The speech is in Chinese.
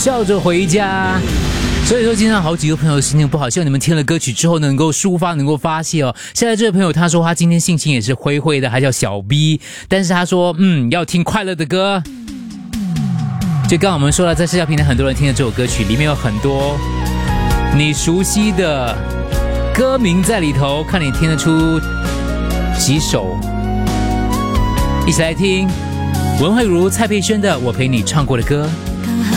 笑着回家。所以说，经常好几个朋友心情不好，希望你们听了歌曲之后能够抒发，能够发泄哦。现在这位朋友他说他今天心情也是灰灰的，还叫小 B， 但是他说要听快乐的歌。就刚刚我们说了，在社交平台很多人听的这首歌曲里面有很多你熟悉的歌名在里头，看你听得出几首。一起来听文慧茹、蔡佩轩的《我陪你唱过的歌》。